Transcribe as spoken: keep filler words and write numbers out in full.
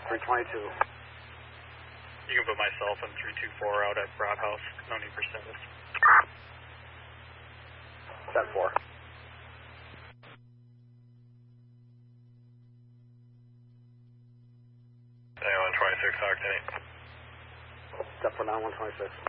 three twenty-two. You can put myself and three two four out at Broad House. No need for service. ten four. one twenty-six, Octane. Step for nine one twenty-six.